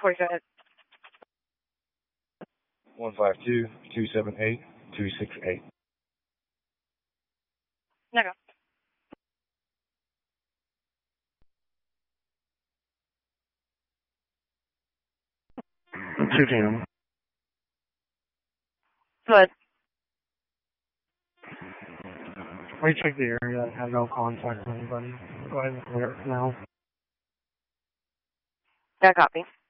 10-4, go ahead. 152-278-268. No, go. Two Tim. Go ahead. We checked the area. Had no contact with anybody. Go ahead and clear it now. Got a copy.